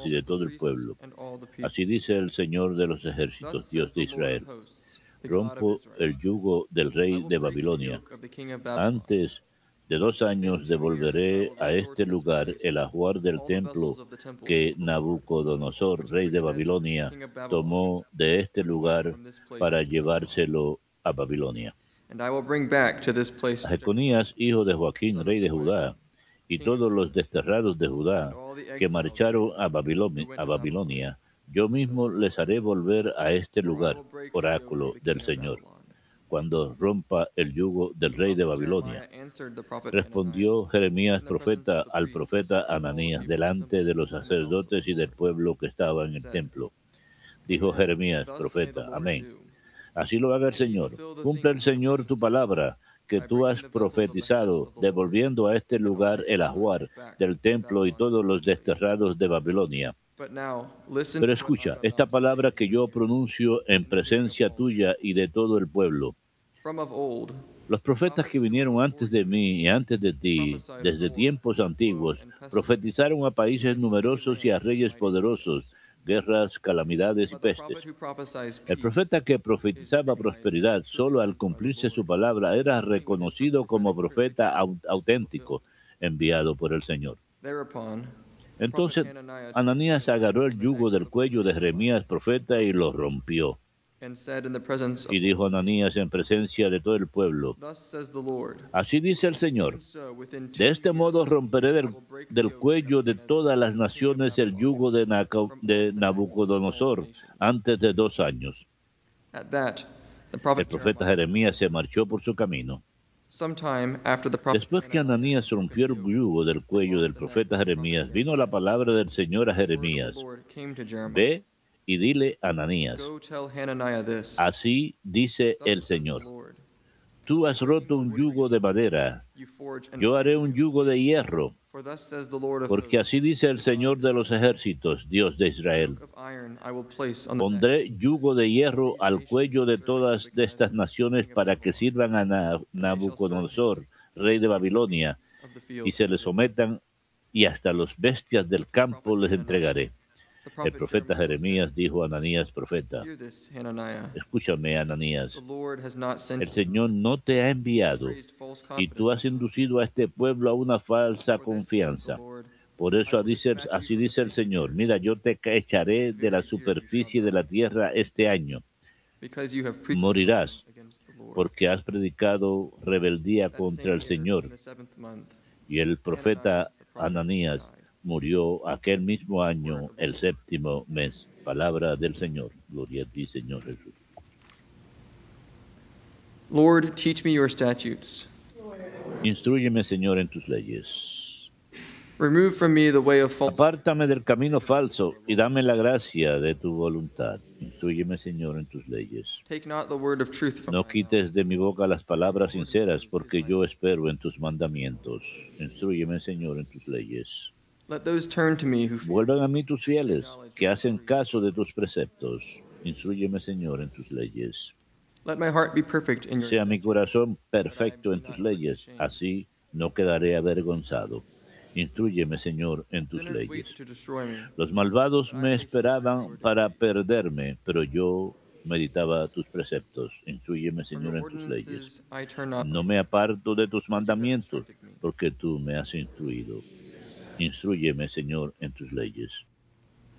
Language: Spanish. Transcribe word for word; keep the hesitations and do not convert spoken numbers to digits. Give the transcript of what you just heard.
y de todo el pueblo. Así dice el Señor de los ejércitos, Dios de Israel. Rompo el yugo del rey de Babilonia. Antes de dos años devolveré a este lugar el ajuar del templo que Nabucodonosor, rey de Babilonia, tomó de este lugar para llevárselo a Babilonia. A Jeconías, hijo de Joaquín, rey de Judá, y todos los desterrados de Judá que marcharon a Babilonia, a Babilonia, yo mismo les haré volver a este lugar, oráculo del Señor, cuando rompa el yugo del rey de Babilonia. Respondió Jeremías profeta al profeta Ananías delante de los sacerdotes y del pueblo que estaba en el templo. Dijo Jeremías profeta, amén. Así lo haga el Señor. Cumple el Señor tu palabra que tú has profetizado, devolviendo a este lugar el ajuar del templo y todos los desterrados de Babilonia. Pero escucha esta palabra que yo pronuncio en presencia tuya y de todo el pueblo. Los profetas que vinieron antes de mí y antes de ti, desde tiempos antiguos, profetizaron a países numerosos y a reyes poderosos, guerras, calamidades y pestes. El profeta que profetizaba prosperidad solo al cumplirse su palabra era reconocido como profeta auténtico, enviado por el Señor. Entonces Ananías agarró el yugo del cuello de Jeremías profeta y lo rompió. Y dijo Ananías en presencia de todo el pueblo, así dice el Señor, de este modo romperé del, del cuello de todas las naciones el yugo de, Naca, de Nabucodonosor antes de dos años. El profeta Jeremías se marchó por su camino. Después que Ananías rompió el yugo del cuello del profeta Jeremías, vino la palabra del Señor a Jeremías. Ve y dile a Ananías, así dice el Señor, tú has roto un yugo de madera, yo haré un yugo de hierro, porque así dice el Señor de los ejércitos, Dios de Israel. Pondré yugo de hierro al cuello de todas de estas naciones para que sirvan a Nabucodonosor, rey de Babilonia, y se le sometan, y hasta los bestias del campo les entregaré. El profeta Jeremías dijo a Ananías, profeta, escúchame, Ananías, el Señor no te ha enviado y tú has inducido a este pueblo a una falsa confianza. Por eso así dice el Señor, mira, yo te echaré de la superficie de la tierra este año. Morirás porque has predicado rebeldía contra el Señor. Y el profeta Ananías murió aquel mismo año, el séptimo mes. Palabra del Señor. Gloria a ti, Señor Jesús. Lord, teach me your statutes. Instrúyeme, Señor, en tus leyes. Remove from me the way of false. Apártame del camino falso y dame la gracia de tu voluntad. Instrúyeme, Señor, en tus leyes. Take not the word of truth from No my quites de mi boca las palabras sinceras, porque yo espero en tus mandamientos. Instrúyeme, Señor, en tus leyes. Let those turn to me who fear. Vuelvan a mí tus fieles, que hacen caso de tus preceptos. Instrúyeme, Señor, en tus leyes. Let my heart be perfect in your Sea mi corazón perfecto en tus leyes, así no quedaré avergonzado. Instrúyeme, Señor, en tus Sinners weep leyes. to destroy me. Los malvados me esperaban para perderme, pero yo meditaba tus preceptos. Instrúyeme, From Señor, your en tus leyes. ordinances I turn not. No me aparto de tus mandamientos, porque tú me has instruido. Instrúyeme, Señor, en tus leyes.